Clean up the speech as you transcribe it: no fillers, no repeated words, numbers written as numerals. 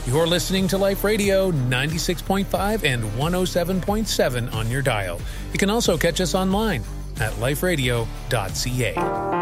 You're listening to Life Radio 96.5 and 107.7 on your dial. You can also catch us online at liferadio.ca.